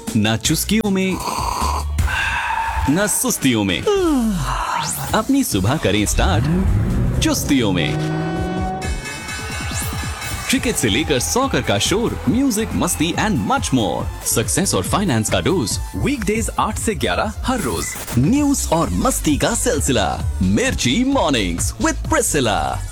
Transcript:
ना चुस्कियों में, ना सुस्तियों में, अपनी सुबह करें स्टार्ट चुस्तियों में। क्रिकेट से लेकर सॉकर का शोर, म्यूजिक, मस्ती एंड मच मोर। सक्सेस और फाइनेंस का डोज, वीकडेज 8 से 11 हर रोज। न्यूज और मस्ती का सिलसिला, मिर्ची मॉर्निंग्स विद प्रिसिला।